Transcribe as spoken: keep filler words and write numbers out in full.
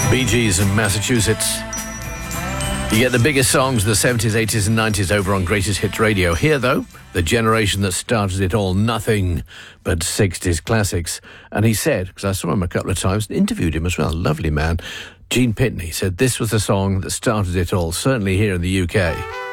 Bee Gees in Massachusetts. You get the biggest songs of the seventies, eighties and nineties over on Greatest Hits Radio. Here, though, the generation that started it all, nothing but sixties classics. And he said, because I saw him a couple of times, interviewed him as well, lovely man, Gene Pitney, said this was the song that started it all, certainly here in the U K.